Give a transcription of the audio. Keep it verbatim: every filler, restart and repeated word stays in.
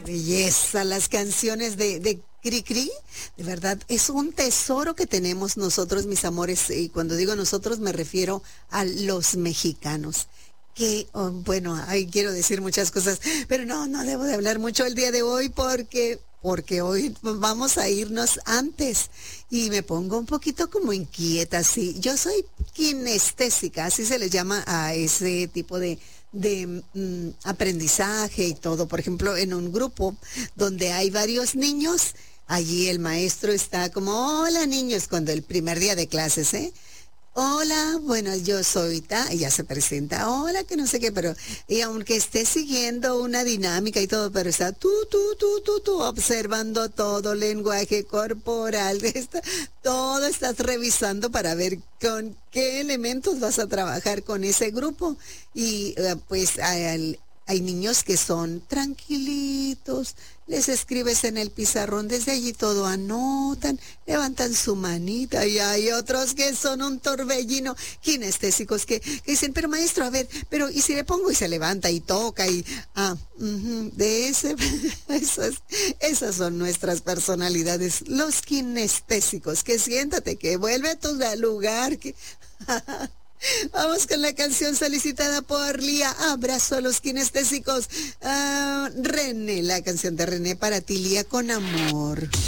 belleza, las canciones de, de Cricri, de verdad, es un tesoro que tenemos nosotros, mis amores, y cuando digo nosotros me refiero a los mexicanos. Que, oh, bueno, ay, quiero decir muchas cosas, pero no, no debo de hablar mucho el día de hoy porque, porque hoy vamos a irnos antes y me pongo un poquito como inquieta, sí. Yo soy kinestésica, así se le llama a ese tipo de de mm, aprendizaje y todo. Por ejemplo, en un grupo donde hay varios niños, allí el maestro está como, hola niños, cuando el primer día de clases, ¿eh? Hola, bueno, yo soy Ta, y ya se presenta, hola, que no sé qué, pero, y aunque esté siguiendo una dinámica y todo, pero está tú, tú, tú, tú, tú, observando todo, lenguaje corporal, está, todo estás revisando para ver con qué elementos vas a trabajar con ese grupo. Y eh, pues hay, hay niños que son tranquilitos, les escribes en el pizarrón, desde allí todo anotan, levantan su manita, y hay otros que son un torbellino, kinestésicos, que, que dicen, pero maestro, a ver, pero ¿y si le pongo? Y se levanta y toca y, ah, uh-huh, de ese, esas, esas son nuestras personalidades, los kinestésicos, que siéntate, que vuelve a tu lugar, que... Vamos con la canción solicitada por Lía. Abrazo a los kinestésicos. Uh, René, la canción de René para ti, Lía, con amor.